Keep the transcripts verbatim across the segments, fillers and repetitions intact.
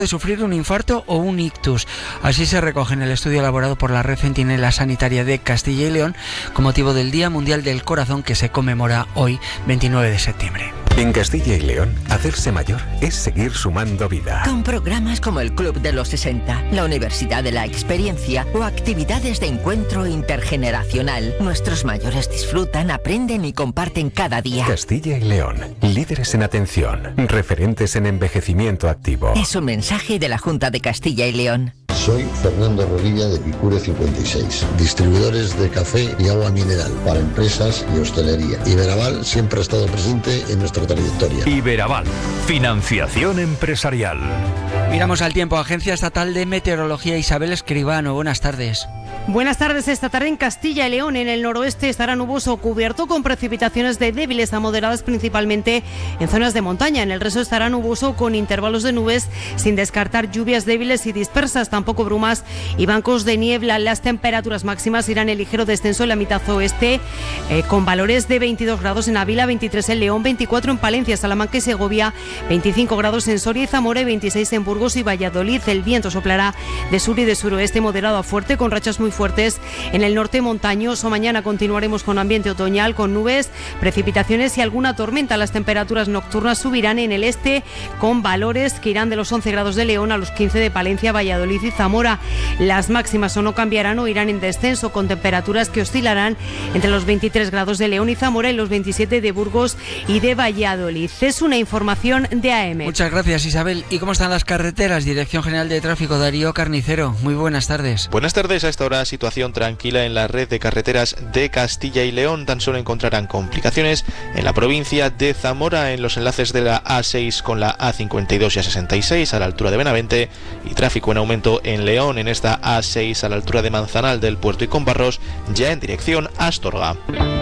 de sufrir un infarto o un ictus. Así se recoge en el estudio elaborado por la Red Centinela Sanitaria de Castilla y León con motivo del Día Mundial del Corazón, que se conmemora hoy, veintinueve de septiembre. En Castilla y León, hacerse mayor es seguir sumando vida. Con programas como el Club de los sesenta, la Universidad de la Experiencia o actividades de encuentro intergeneracional, nuestros mayores disfrutan, aprenden y comparten cada día. Castilla y León, líderes en atención, referentes en envejecimiento activo. Es un mensaje de la Junta de Castilla y León. Soy Fernando Rodilla de Picure cincuenta y seis, distribuidores de café y agua mineral para empresas y hostelería. Iberaval siempre ha estado presente en nuestra trayectoria. Iberaval, financiación empresarial. Miramos al tiempo. Agencia Estatal de Meteorología, Isabel Escribano, buenas tardes. Buenas tardes. Esta tarde en Castilla y León, en el noroeste, estará nuboso cubierto con precipitaciones de débiles a moderadas, principalmente en zonas de montaña. En el resto estará nuboso con intervalos de nubes, sin descartar lluvias débiles y dispersas, tampoco brumas y bancos de niebla. Las temperaturas máximas irán en ligero descenso en la mitad oeste, eh, con valores de veintidós grados en Ávila, veintitrés en León, veinticuatro en Palencia, Salamanca y Segovia, veinticinco grados en Soria y Zamora y veintiséis en Burgos y Valladolid. El viento soplará de sur y de suroeste moderado a fuerte, con rachas muy fuertes en el norte montañoso. Mañana continuaremos con ambiente otoñal, con nubes, precipitaciones y alguna tormenta. Las temperaturas nocturnas subirán en el este, con valores que irán de los once grados de León a los quince de Palencia, Valladolid y Zamora. Las máximas o no cambiarán o irán en descenso, con temperaturas que oscilarán entre los veintitrés grados de León y Zamora y los veintisiete de Burgos y de Valladolid. Es una información de A M. Muchas gracias, Isabel. ¿Y cómo están las carreteras? Dirección General de Tráfico, Darío Carnicero. Muy buenas tardes. Buenas tardes. A esta hora situación tranquila en la red de carreteras de Castilla y León. Tan solo encontrarán complicaciones en la provincia de Zamora, en los enlaces de la A seis con la A cincuenta y dos y A sesenta y seis a la altura de Benavente, y tráfico en aumento en León en esta A seis a la altura de Manzanal del Puerto y Combarros, ya en dirección a Astorga.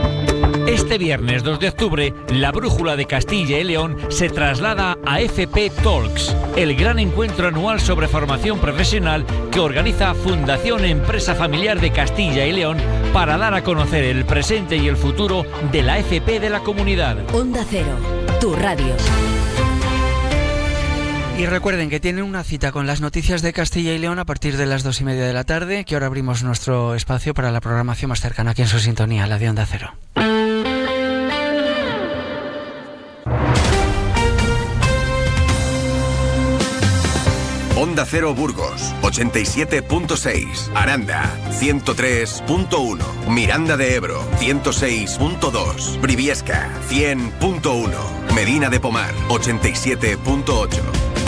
Este viernes dos de octubre, la Brújula de Castilla y León se traslada a F P Talks, el gran encuentro anual sobre formación profesional que organiza Fundación Empresa Familiar de Castilla y León para dar a conocer el presente y el futuro de la F P de la comunidad. Onda Cero, tu radio. Y recuerden que tienen una cita con las noticias de Castilla y León a partir de las dos y media de la tarde, que ahora abrimos nuestro espacio para la programación más cercana aquí en su sintonía, la de Onda Cero. Onda Cero Burgos, ochenta y siete punto seis. Aranda, ciento tres punto uno. Miranda de Ebro, ciento seis punto dos. Briviesca, cien punto uno. Medina de Pomar, ochenta y siete punto ocho.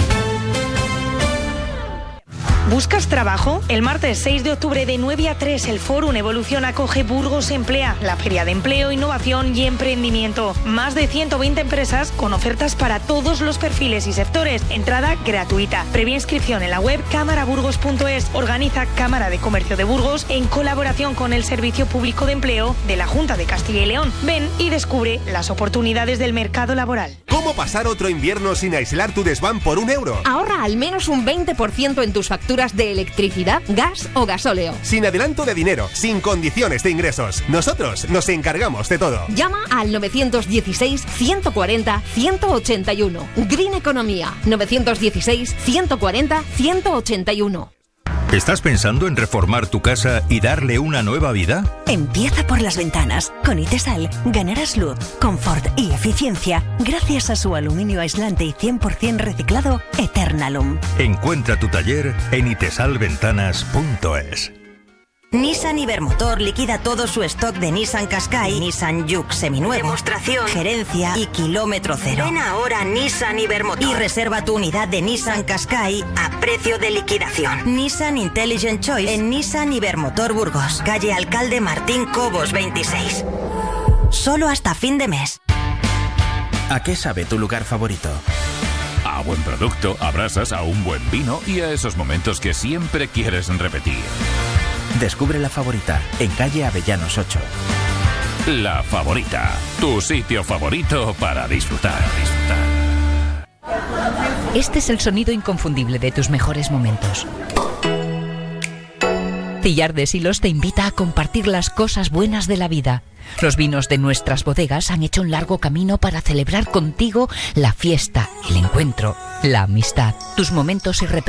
¿Buscas trabajo? El martes seis de octubre de nueve a tres el Fórum Evolución acoge Burgos Emplea, la feria de empleo, innovación y emprendimiento. Más de ciento veinte empresas con ofertas para todos los perfiles y sectores. Entrada gratuita. Previa inscripción en la web cámara burgos punto es. Organiza Cámara de Comercio de Burgos en colaboración con el Servicio Público de Empleo de la Junta de Castilla y León. Ven y descubre las oportunidades del mercado laboral. ¿Cómo pasar otro invierno sin aislar tu desván por un euro? Ahorra al menos un veinte por ciento en tus facturas de electricidad, gas o gasóleo. Sin adelanto de dinero, sin condiciones de ingresos. Nosotros nos encargamos de todo. Llama al novecientos dieciséis, ciento cuarenta, ciento ochenta y uno. Green Economía, novecientos dieciséis, ciento cuarenta, ciento ochenta y uno. ¿Estás pensando en reformar tu casa y darle una nueva vida? Empieza por las ventanas. Con Itesal ganarás luz, confort y eficiencia gracias a su aluminio aislante y cien por ciento reciclado Eternalum. Encuentra tu taller en itesal ventanas punto es. Nissan Ibermotor liquida todo su stock de Nissan Qashqai, Nissan Juke seminuevo, demostración, gerencia y kilómetro cero. Ven ahora a Nissan Ibermotor y reserva tu unidad de Nissan Qashqai a precio de liquidación. Nissan Intelligent Choice en Nissan Ibermotor Burgos, calle Alcalde Martín Cobos veintiséis. Solo hasta fin de mes. ¿A qué sabe tu lugar favorito? A buen producto, a brasas, a un buen vino y a esos momentos que siempre quieres repetir. Descubre La Favorita, en calle Avellanos ocho. La Favorita, tu sitio favorito para disfrutar, disfrutar. Este es el sonido inconfundible de tus mejores momentos. Cillar de Silos te invita a compartir las cosas buenas de la vida. Los vinos de nuestras bodegas han hecho un largo camino para celebrar contigo la fiesta, el encuentro, la amistad, tus momentos irrepetibles.